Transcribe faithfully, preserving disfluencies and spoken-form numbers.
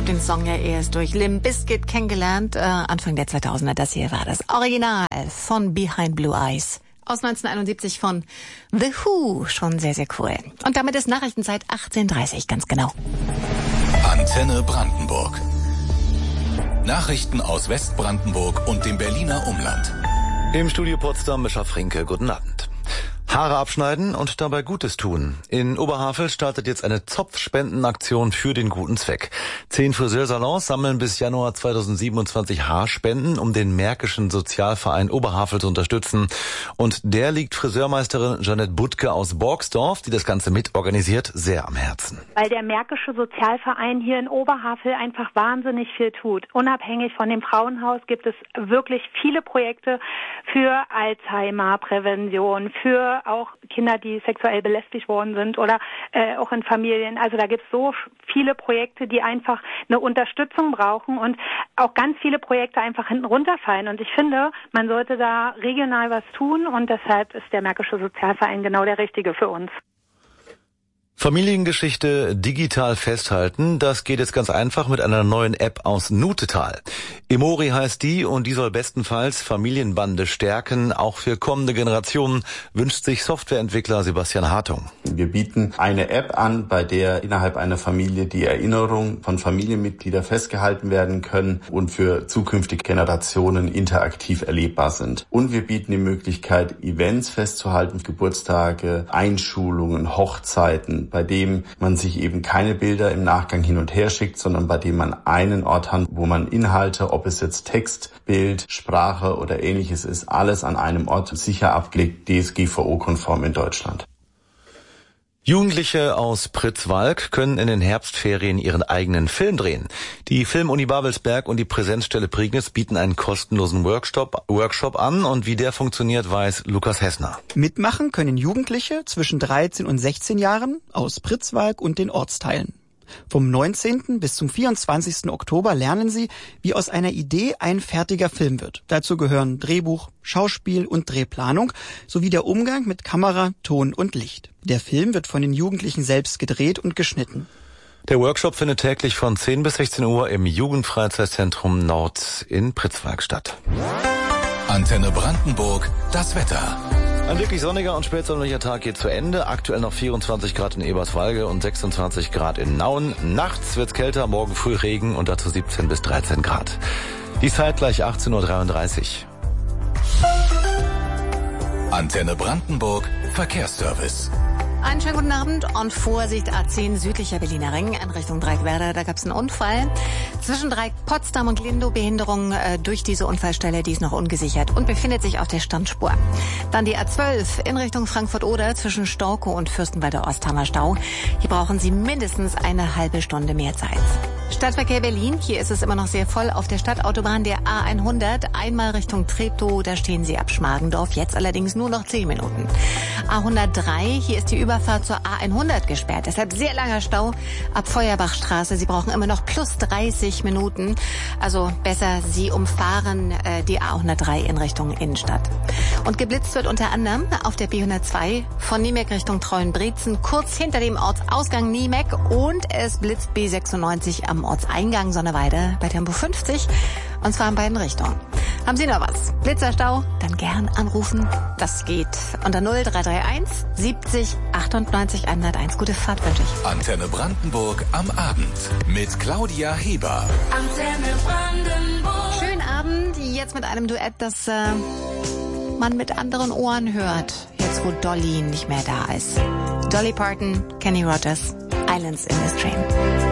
den Song ja erst durch Limp Bizkit kennengelernt, äh, Anfang der zweitausender. Das hier war das Original von Behind Blue Eyes aus neunzehnhunderteinundsiebzig von The Who. Schon sehr, sehr cool. Und damit ist Nachrichtenzeit achtzehn Uhr dreißig, ganz genau. Antenne Brandenburg. Nachrichten aus Westbrandenburg und dem Berliner Umland. Im Studio Potsdam, Mischa Frinke, guten Abend. Haare abschneiden und dabei Gutes tun. In Oberhavel startet jetzt eine Zopfspendenaktion für den guten Zweck. Zehn Friseursalons sammeln bis Januar zweitausendsiebenundzwanzig Haarspenden, um den Märkischen Sozialverein Oberhavel zu unterstützen. Und der liegt Friseurmeisterin Jeanette Butke aus Borgsdorf, die das Ganze mitorganisiert, sehr am Herzen. Weil der Märkische Sozialverein hier in Oberhavel einfach wahnsinnig viel tut. Unabhängig von dem Frauenhaus gibt es wirklich viele Projekte für Alzheimer-Prävention, für auch Kinder, die sexuell belästigt worden sind oder äh, auch in Familien. Also da gibt es so viele Projekte, die einfach eine Unterstützung brauchen und auch ganz viele Projekte einfach hinten runterfallen. Und ich finde, man sollte da regional was tun und deshalb ist der Märkische Sozialverein genau der Richtige für uns. Familiengeschichte digital festhalten, das geht jetzt ganz einfach mit einer neuen App aus Nutetal. Emori heißt die und die soll bestenfalls Familienbande stärken. Auch für kommende Generationen wünscht sich Softwareentwickler Sebastian Hartung. Wir bieten eine App an, bei der innerhalb einer Familie die Erinnerungen von Familienmitgliedern festgehalten werden können und für zukünftige Generationen interaktiv erlebbar sind. Und wir bieten die Möglichkeit, Events festzuhalten, Geburtstage, Einschulungen, Hochzeiten, bei dem man sich eben keine Bilder im Nachgang hin und her schickt, sondern bei dem man einen Ort hat, wo man Inhalte, ob es jetzt Text, Bild, Sprache oder ähnliches ist, alles an einem Ort sicher ablegt, D S G V O-konform in Deutschland. Jugendliche aus Pritzwalk können in den Herbstferien ihren eigenen Film drehen. Die Filmuni Babelsberg und die Präsenzstelle Prignitz bieten einen kostenlosen Workshop, Workshop an und wie der funktioniert, weiß Lukas Hessner. Mitmachen können Jugendliche zwischen dreizehn und sechzehn Jahren aus Pritzwalk und den Ortsteilen. Vom neunzehnten bis zum vierundzwanzigsten Oktober lernen sie, wie aus einer Idee ein fertiger Film wird. Dazu gehören Drehbuch, Schauspiel und Drehplanung sowie der Umgang mit Kamera, Ton und Licht. Der Film wird von den Jugendlichen selbst gedreht und geschnitten. Der Workshop findet täglich von zehn bis sechzehn Uhr im Jugendfreizeitzentrum Nord in Pritzwalk statt. Antenne Brandenburg, das Wetter. Ein wirklich sonniger und spätsommerlicher Tag geht zu Ende. Aktuell noch vierundzwanzig Grad in Eberswalde und sechsundzwanzig Grad in Nauen. Nachts wird's kälter, morgen früh Regen und dazu siebzehn bis dreizehn Grad. Die Zeit gleich achtzehn Uhr dreiunddreißig. Antenne Brandenburg, Verkehrsservice. Einen schönen guten Abend und Vorsicht A zehn südlicher Berliner Ring in Richtung Dreieckwerder. Da gab es einen Unfall. Zwischen Dreieck Potsdam und Lindow Behinderung äh, durch diese Unfallstelle, die ist noch ungesichert und befindet sich auf der Standspur. Dann die A zwölf in Richtung Frankfurt-Oder zwischen Storkow und Fürstenwalder Osthammer Stau. Hier brauchen Sie mindestens eine halbe Stunde mehr Zeit. Stadtverkehr Berlin, hier ist es immer noch sehr voll auf der Stadtautobahn der A hundert, einmal Richtung Treptow, da stehen Sie ab Schmargendorf, jetzt allerdings nur noch zehn Minuten. A hundertdrei, hier ist die Überfahrt zur A hundert gesperrt, deshalb sehr langer Stau ab Feuerbachstraße, Sie brauchen immer noch plus dreißig Minuten, also besser Sie umfahren äh, die A hundertdrei in Richtung Innenstadt. Und geblitzt wird unter anderem auf der B hundertzwei von Niemek Richtung Treuenbrietzen, kurz hinter dem Ortsausgang Niemek und es blitzt B sechsundneunzig am Ortseingang Sonneweide bei Tempo fünfzig und zwar in beiden Richtungen. Haben Sie noch was? Blitzerstau? Dann gern anrufen. Das geht unter null drei drei eins siebzig achtundneunzig hunderteins. Gute Fahrt wünsche ich. Antenne Brandenburg am Abend mit Claudia Heber. Antenne Brandenburg. Schönen Abend, jetzt mit einem Duett, das äh, man mit anderen Ohren hört, jetzt wo Dolly nicht mehr da ist. Dolly Parton, Kenny Rogers, Islands in the Stream.